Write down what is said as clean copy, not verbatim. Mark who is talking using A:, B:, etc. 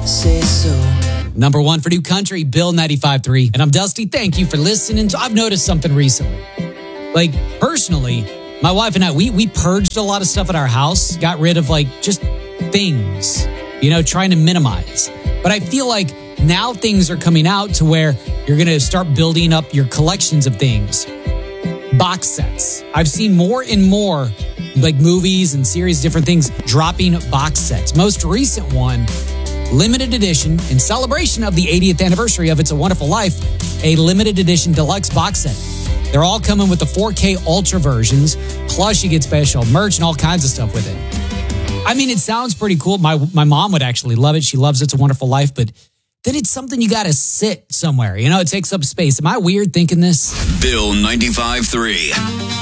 A: say so.
B: Number one for New Country, Bill 95.3. And I'm Dusty. Thank you for listening. So I've noticed something recently. Like, personally, my wife and I, we purged a lot of stuff at our house, got rid of just things, trying to minimize. But I feel like now things are coming out to where you're going to start building up your collections of things. Box sets. I've seen more and more movies and series, different things, dropping box sets. Most recent one, limited edition, in celebration of the 80th anniversary of It's a Wonderful Life, a limited edition deluxe box set. They're all coming with the 4K Ultra versions, plus you get special merch and all kinds of stuff with it. I mean, it sounds pretty cool. My mom would actually love it. She loves It's a Wonderful Life, but then it's something you got to sit somewhere. It takes up space. Am I weird thinking this?
C: Bill 95.3.